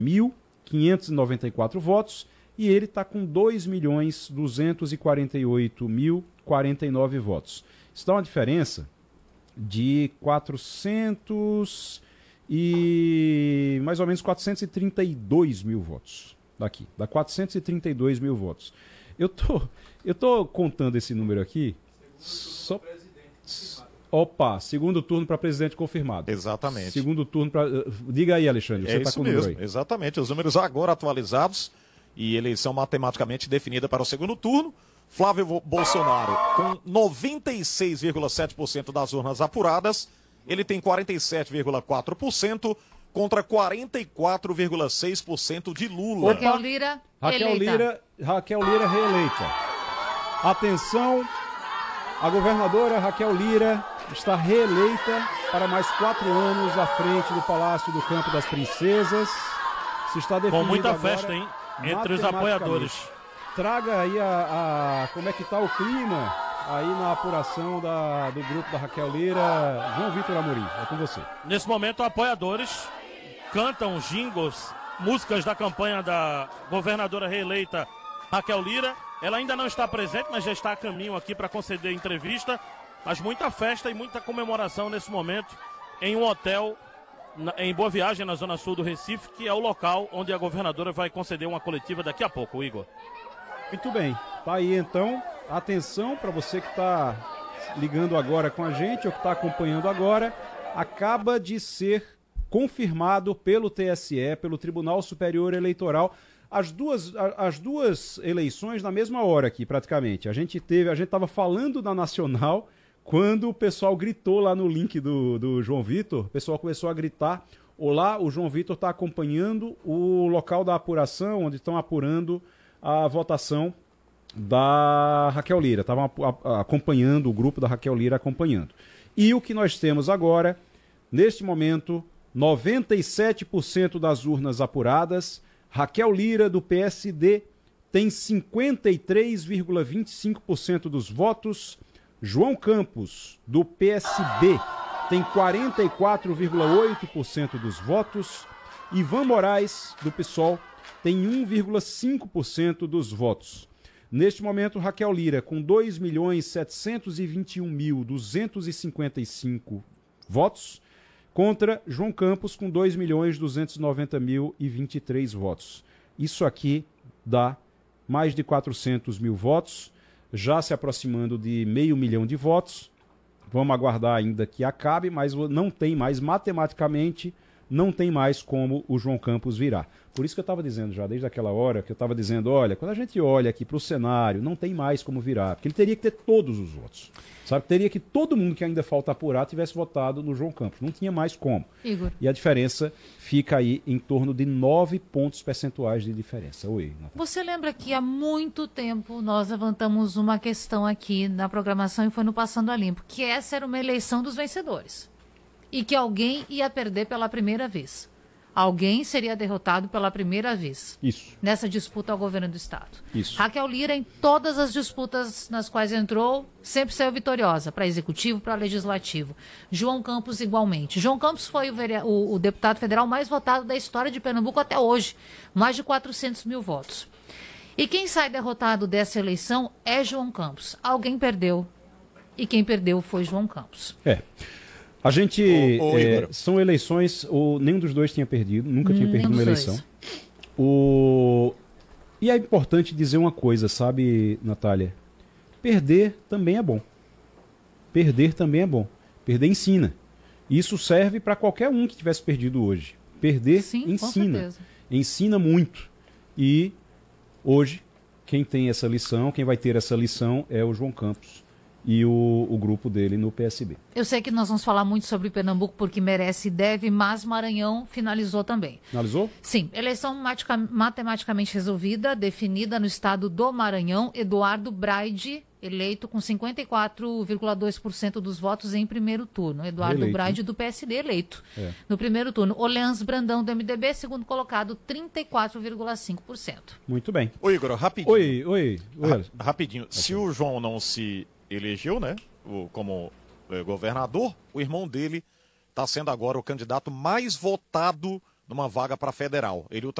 1.594 votos e ele está com 2.248.049 votos. Isso dá uma diferença de 400 e mais ou menos 432 mil votos. Daqui, dá 432 mil votos. Eu tô contando esse número aqui. Opa, segundo turno para presidente confirmado. Exatamente. Segundo turno para. Diga aí, Alexandre. Você isso mesmo, exatamente. Os números agora atualizados e eleição matematicamente definida para o segundo turno. Flávio Bolsonaro, com 96,7% das urnas apuradas, ele tem 47,4% contra 44,6% de Lula. Raquel Lira, eleita. Raquel Lira reeleita. Atenção, a governadora Raquel Lira está reeleita para mais 4 anos à frente do Palácio do Campo das Princesas. Se está definido com muita agora, festa, hein? Entre os apoiadores. Traga aí como é que está o clima aí na apuração do grupo da Raquel Lira. João Vitor Amorim, é com você. Nesse momento, apoiadores cantam jingles, músicas da campanha da governadora reeleita Raquel Lira. Ela ainda não está presente, mas já está a caminho aqui para conceder entrevista. Mas muita festa e muita comemoração nesse momento em um hotel em Boa Viagem, na zona sul do Recife, que é o local onde a governadora vai conceder uma coletiva daqui a pouco, Igor. Muito bem, tá aí então. Atenção para você que está ligando agora com a gente ou que está acompanhando agora. Acaba de ser confirmado pelo TSE, pelo Tribunal Superior Eleitoral, as duas eleições na mesma hora aqui, praticamente. A gente estava falando da Nacional quando o pessoal gritou lá no link do João Vitor, o pessoal começou a gritar: olá, o João Vitor está acompanhando o local da apuração, onde estão apurando a votação da Raquel Lira. Estavam acompanhando, o grupo da Raquel Lira acompanhando. E o que nós temos agora, neste momento, 97% das urnas apuradas. Raquel Lira, do PSD, tem 53,25% dos votos. João Campos, do PSB, tem 44,8% dos votos. Ivan Moraes, do PSOL, tem 1,5% dos votos. Neste momento, Raquel Lira, com 2.721.255 votos, contra João Campos, com 2.290.023 votos. Isso aqui dá mais de 400 mil votos, já se aproximando de 500 mil de votos. Vamos aguardar ainda que acabe, mas não tem mais, matematicamente, não tem mais como o João Campos virar. Por isso que eu estava dizendo já, desde aquela hora, que eu estava dizendo, olha, quando a gente olha aqui para o cenário, não tem mais como virar, porque ele teria que ter todos os votos. Sabe, teria que todo mundo que ainda falta apurar tivesse votado no João Campos. Não tinha mais como. Igor. E a diferença fica aí em torno de 9 pontos percentuais de diferença. Oi, Natália. Você lembra que há muito tempo nós levantamos uma questão aqui na programação e foi no Passando a Limpo, que essa era uma eleição dos vencedores. E que alguém ia perder pela primeira vez. Alguém seria derrotado pela primeira vez. Isso. Nessa disputa ao governo do Estado. Isso. Raquel Lira, em todas as disputas nas quais entrou, sempre saiu vitoriosa, para executivo, para legislativo. João Campos, igualmente. João Campos foi o deputado federal mais votado da história de Pernambuco até hoje. Mais de 400 mil votos. E quem sai derrotado dessa eleição é João Campos. Alguém perdeu. E quem perdeu foi João Campos. A gente, são eleições, nenhum dos dois tinha perdido, nunca tinha perdido uma eleição. E é importante dizer uma coisa, sabe, Natália? Perder também é bom. Perder também é bom. Perder ensina. Isso serve para qualquer um que tivesse perdido hoje. Perder ensina. Com certeza. Ensina muito. E hoje, quem tem essa lição, quem vai ter essa lição é o João Campos e o grupo dele no PSB. Eu sei que nós vamos falar muito sobre Pernambuco porque merece e deve, mas Maranhão finalizou também. Finalizou? Sim, eleição matematicamente resolvida, definida no estado do Maranhão. Eduardo Braide, eleito com 54,2% dos votos em primeiro turno. Eduardo Braide, do PSD, eleito no primeiro turno. Oleans Brandão, do MDB, segundo colocado, 34,5%. Muito bem. Ô Igor, rapidinho. Oi. Rapidinho. Okay. Se o João não se elegeu, né, como governador, o irmão dele está sendo agora o candidato mais votado numa vaga para federal. Ele